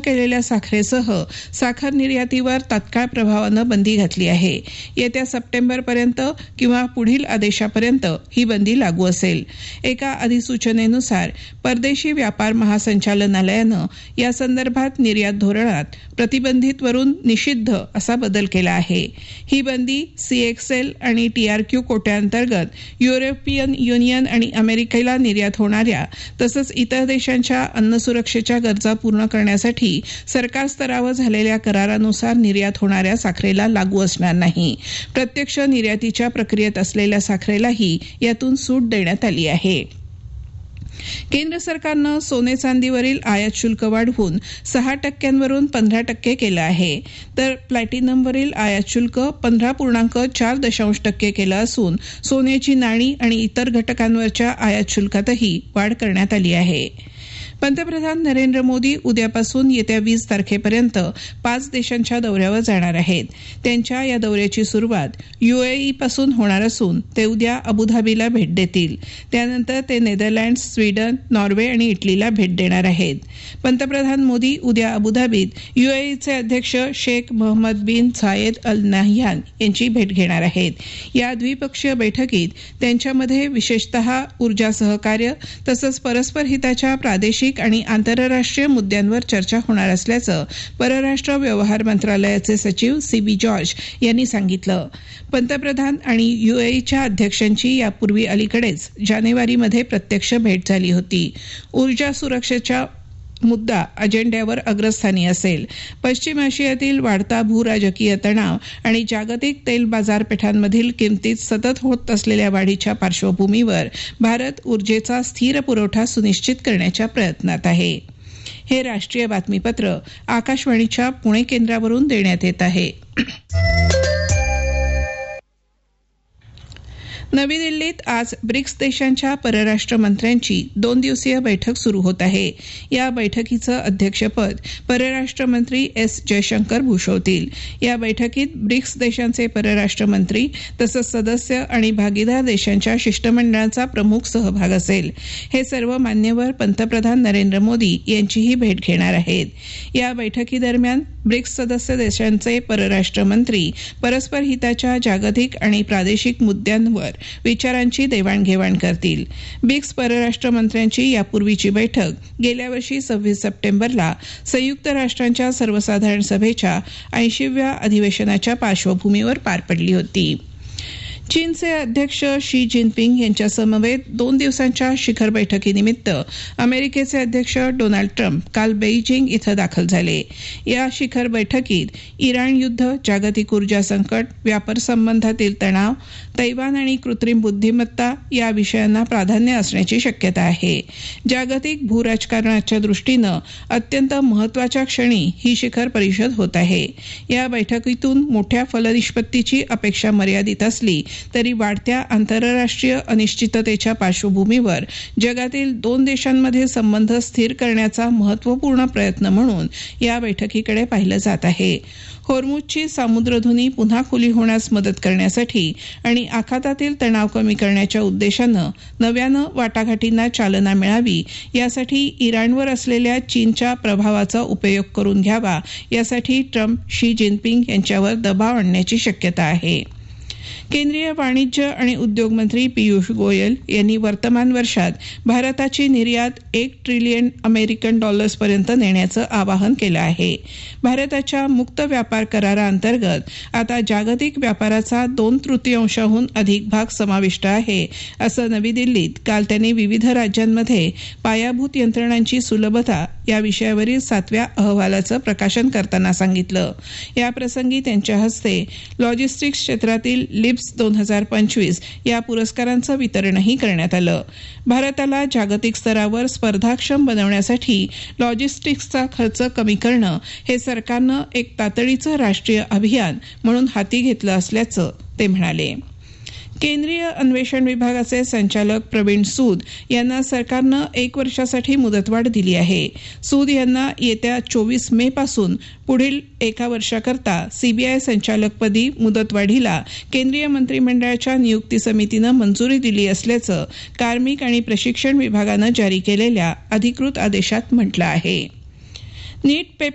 केलेल्या साखरेसह साखर निर्यातीवर तात्काळ प्रभावानं बंदी घातली आहे. येत्या सप्टेंबरपर्यंत किंवा पुढील आदेशापर्यंत ही बंदी लागू असेल. एका अधिसूचनेनुसार परदेशी व्यापार महासंचालनालयानं या संदर्भात निर्यात धोरणात प्रतिबंधित वरून निषिद्ध असा बदल केला आहे. ही बंदी CXL आणि TRQ कोट्याअंतर्गत युरोपियन युनियन आणि अमेरिकेला निर्यात होणाऱ्या तसंच इतर देशांच्या अन्न सुरक्षेच्या गरजा पूर्ण करण्यासाठी सरकार स्तरावर झालेल्या करारानुसार निर्यात होणाऱ्या साखरेला लागू असणार नाही. प्रत्यक्ष निर्यातीच्या प्रक्रियेत असलेल्या साखरेलाही यातून सूट देण्यात आली आहे. केंद्र सरकारनं सोने चांदीवरील आयात शुल्क वाढवून 6% 15% केलं आहे, तर प्लॅटिनमवरील आयात शुल्क 15.4% केलं असून सोन्याची नाणी आणि इतर घटकांवरच्या आयात शुल्कातही वाढ करण्यात आली आहे. पंतप्रधान नरेंद्र मोदी उद्यापासून येत्या 20 तारखेपर्यंत 5 देशांच्या दौऱ्यावर जाणार आहेत. त्यांच्या या दौऱ्याची सुरुवात UAE पासून होणार असून ते उद्या अबुधाबीला भेट देतील. त्यानंतर ते नेदरलँड्स, स्वीडन, नॉर्वे आणि इटलीला भेट देणार आहेत. पंतप्रधान मोदी उद्या अबुधाबीत UAEचे अध्यक्ष शेख मोहम्मद बिन झायेद अल नाह्यान यांची भेट घेणार आहेत. या द्विपक्षीय बैठकीत त्यांच्यामध्ये विशेषतः ऊर्जा सहकार्य तसंच परस्पर हिताच्या प्रादेशिक आणि आंतरराष्ट्रीय मुद्द्यांवर चर्चा होणार असल्याचं परराष्ट्र व्यवहार मंत्रालयाचे सचिव CB जॉर्ज यांनी सांगितलं. पंतप्रधान आणि UAEच्या अध्यक्षांची यापूर्वी अलीकडेच जानेवारीमध्ये प्रत्यक्ष भेट झाली होती. ऊर्जा सुरक्षेच्या मुद्दा अजेंड्यावर अग्रस्थानी असेल. पश्चिम आशियातील वाढता भूराजकीय तणाव आणि जागतिक तेल बाजारपेठांमधील किमतीत सतत होत असलेल्या वाढीच्या पार्श्वभूमीवर भारत ऊर्जेचा स्थिर पुरवठा सुनिश्चित करण्याच्या प्रयत्नात आहे. हे राष्ट्रीय बातमीपत्र आकाशवाणीच्या पुणे केंद्रावरून देण्यात येत आहे. नवी दिल्लीत आज ब्रिक्स देशांच्या परराष्ट्र मंत्र्यांची 2 दिवसीय बैठक सुरू होत आहे. या बैठकीचं अध्यक्षपद परराष्ट्र मंत्री S जयशंकर भूषवतील. या बैठकीत ब्रिक्स देशांचे परराष्ट्र मंत्री तसंच सदस्य आणि भागीदार देशांच्या शिष्टमंडळाचा प्रमुख सहभाग असेल. हे सर्व मान्यवर पंतप्रधान नरेंद्र मोदी यांचीही भेट घेणार आहेत. या बैठकीदरम्यान ब्रिक्स सदस्य देशांचे परराष्ट्र मंत्री परस्पर हिताच्या जागतिक आणि प्रादेशिक मुद्द्यांवर विचारांची देवाणघेवाण करतील. ब्रिक्स परराष्ट्र मंत्र्यांची यापूर्वीची बैठक गेल्या वर्षी 26 सप्टेंबरला संयुक्त राष्ट्रांच्या सर्वसाधारण सभेच्या 80व्या अधिवेशनाच्या पार्श्वभूमीवर पार पडली होती. चीनचे अध्यक्ष शी जिनपिंग यांच्या समवेत 2 दिवसांच्या शिखर बैठकीनिमित्त अमेरिकेचे अध्यक्ष डोनाल्ड ट्रम्प काल बेईजिंग इथं दाखल झाले. या शिखर बैठकीत इराण युद्ध, जागतिक ऊर्जा संकट, व्यापार संबंधातील तणाव, तैवान आणि कृत्रिम बुद्धिमत्ता या विषयांना प्राधान्य असण्याची शक्यता आहे. जागतिक भूराजकारणाच्या दृष्टीनं अत्यंत महत्वाच्या क्षणी ही शिखर परिषद होत आहे. या बैठकीतून मोठ्या फलनिष्पत्तीची अपेक्षा मर्यादित असली तरी वाढत्या आंतरराष्ट्रीय अनिश्चिततेच्या पार्श्वभूमीवर जगातील 2 देशांमध्ये संबंध स्थिर करण्याचा महत्त्वपूर्ण प्रयत्न म्हणून या बैठकीकडे पाहिलं जात आहे. होर्मुझची सामुद्रधुनी पुन्हा खुली होण्यास मदत करण्यासाठी आणि आखातातील तणाव कमी करण्याच्या उद्देशानं नव्यानं वाटाघाटींना चालना मिळावी यासाठी इराणवर असलेल्या चीनच्या प्रभावाचा उपयोग करून घ्यावा यासाठी ट्रम्प शी जिनपिंग यांच्यावर दबाव आणण्याची शक्यता आहे. केंद्रीय वाणिज्य आणि उद्योग मंत्री पीयूष गोयल यांनी वर्तमान वर्षात भारताची निर्यात $1 ट्रिलियन पर्यंत नेण्याचं आवाहन केलं आहे. भारताच्या मुक्त व्यापार कराराअंतर्गत आता जागतिक व्यापाराचा 2/3 अधिक भाग समाविष्ट आहे, असं नवी दिल्लीत काल त्यांनी विविध राज्यांमध्ये पायाभूत यंत्रणांची सुलभता या विषयावरील 7व्या अहवालाचं प्रकाशन करताना सांगितलं. याप्रसंगी त्यांच्या हस्ते लॉजिस्टिक्स क्षेत्रातील लिप्स 2025 या पुरस्कारांचं वितरणही करण्यात आलं. भारताला जागतिक स्तरावर स्पर्धाक्षम बनवण्यासाठी लॉजिस्टिक्सचा खर्च कमी करणं हे सरकारनं एक तातडीचं राष्ट्रीय अभियान म्हणून हाती घेतलं असल्याचं ते म्हणाले. केंद्रीय अन्वेषण विभागाचे संचालक प्रवीण सूद यांना सरकारनं 1 वर्षासाठी मुदतवाढ दिली आहे. सूद यांना येत्या 24 मे पासून पुढील 1 वर्षाकरता CBI संचालकपदी मुदतवाढीला केंद्रीय मंत्रिमंडळाच्या नियुक्ती समितीनं मंजुरी दिली असल्याचं कार्मिक आणि प्रशिक्षण विभागानं जारी केलेल्या अधिकृत आदेशात म्हटलं आहे. नीट